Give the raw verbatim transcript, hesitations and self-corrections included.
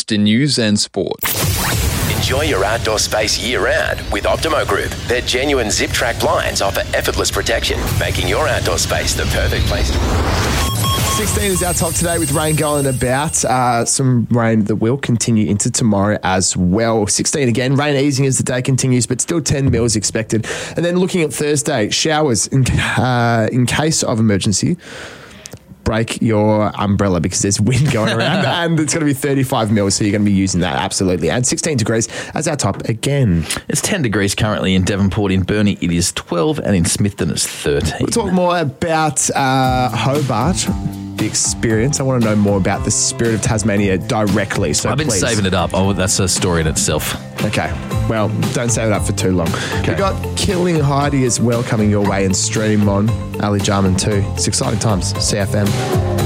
in news and sport. Enjoy your outdoor space year-round with Optimo Group. Their genuine zip-track blinds offer effortless protection, making your outdoor space the perfect place to sixteen is our top today with rain going about. Uh, some rain that will continue into tomorrow as well. sixteen again, rain easing as the day continues, but still ten mils expected. And then looking at Thursday, showers in, uh, in case of emergency. Break your umbrella because there's wind going around and it's going to be thirty-five mils, so you're going to be using that absolutely. And sixteen degrees as our top again. It's ten degrees currently in Devonport. In Burnie it is twelve, and in Smithton it's thirteen. We'll talk more about uh, Hobart, the experience. I want to know more about the Spirit of Tasmania directly. So I've been please. saving it up. Oh, that's a story in itself. Okay. Well, don't save it up for too long. Okay. We've got Killing Heidi as well coming your way and stream on Ali Jarman too. It's exciting times. C F M.